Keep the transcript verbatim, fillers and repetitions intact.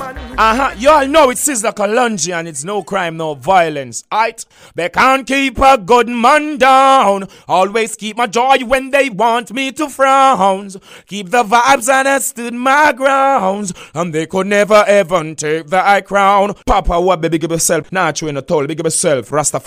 Uh-huh. You all know it's Sizzla Kalonji and it's no crime, no violence. Aight? They can't keep a good man down. Always keep my joy when they want me to frown. Keep the vibes and I stood my grounds. And they could never ever take the high crown. Papa, what baby, give yourself. Nah, you in a toll, big yourself. Rastafari.